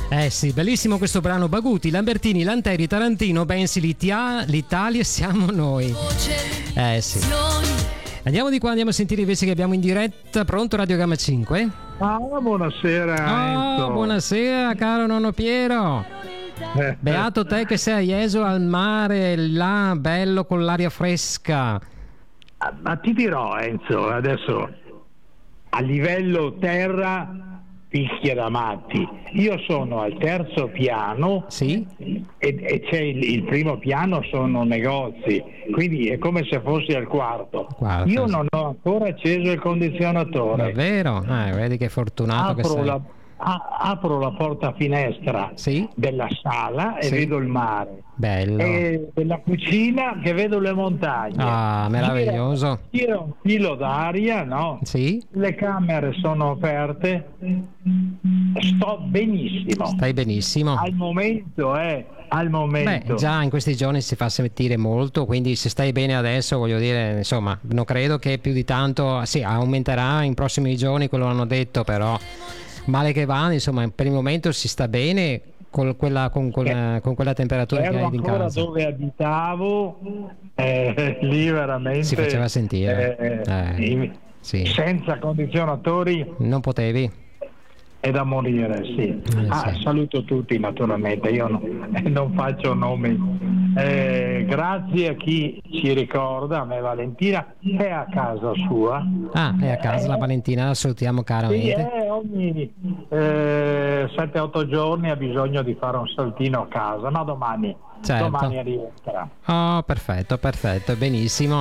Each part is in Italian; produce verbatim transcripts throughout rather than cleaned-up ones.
Eh sì, bellissimo questo brano. Baguti, Lambertini, Lanteri, Tarantino, Bensi, l'Itia- l'Italia siamo noi. Eh sì. Andiamo di qua, andiamo a sentire invece che abbiamo in diretta. Pronto Radio Gamma cinque? Ah, buonasera Enzo. Oh, buonasera caro nonno Piero. Beato te che sei a Jesu al mare, là, bello con l'aria fresca. Ah, ma ti dirò Enzo, adesso a livello terra picchia da matti. Io sono al terzo piano, sì? e, e c'è il, il primo piano sono negozi, quindi è come se fossi al quarto. Quarto, Io sì. non ho ancora acceso il condizionatore. Davvero? Ah, vedi che fortunato che Apro sei. la, a- apro la porta finestra Sì? della sala e Sì. vedo il mare. Bello. E della cucina che vedo le montagne. Ah, meraviglioso. Gira, gira un filo d'aria, no? Sì? Le camere sono aperte. Sto benissimo. Stai benissimo. Al momento, eh, al momento. Beh, già in questi giorni si fa sentire molto, quindi se stai bene adesso, voglio dire, insomma, non credo che più di tanto, sì, aumenterà in prossimi giorni, quello hanno detto, però male che va, insomma, per il momento si sta bene con quella, con quella, con quella temperatura che Ero hai in ancora casa. dove abitavo, eh, lì veramente Si faceva sentire. eh, Eh, in- sì. senza condizionatori Non potevi? è da morire, sì. Eh, Ah, sì. saluto tutti naturalmente, io non, non faccio nomi. Eh, grazie a chi ci ricorda, a me Valentina è a casa sua. Ah, è a casa la Valentina, la salutiamo Sì, caramente. eh, ogni eh, sette otto giorni ha bisogno di fare un saltino a casa, ma domani, Certo. domani rientra. Oh, perfetto, perfetto, benissimo.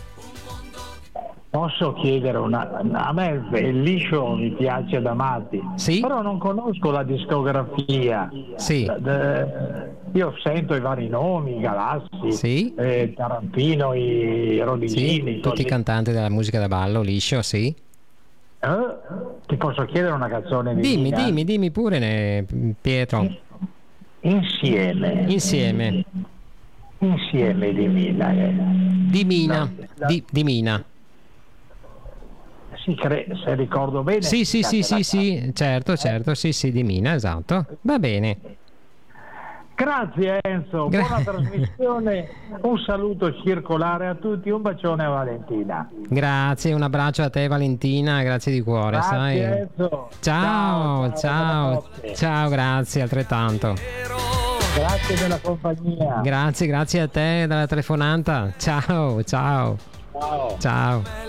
Posso chiedere una, a me il liscio mi piace da matti, Sì? però non conosco la discografia. Sì. Eh, io sento i vari nomi, i Galassi, Sì. eh, Tarantino, i Rodicini. Sì, tutti i cantanti della musica da ballo, liscio, sì. Eh, ti posso chiedere una canzone di Dimmi, Mina? dimmi, dimmi pure, ne- Pietro. Insieme. Insieme. Insieme di Mina. eh. Di Mina. La- la- Di, di Mina. Sì, cre- se ricordo bene. Sì, sì, sì, sì, la- sì, certo, certo, sì, sì, di Mina, esatto. Va bene. Grazie Enzo, Gra- buona trasmissione, un saluto circolare a tutti, un bacione a Valentina. Grazie, un abbraccio a te Valentina, grazie di cuore, Grazie sai. Enzo. Ciao, ciao, ciao, buonanotte. ciao, grazie altrettanto. Grazie della compagnia. Grazie, grazie a te della telefonata. Ciao, ciao, Ciao. ciao.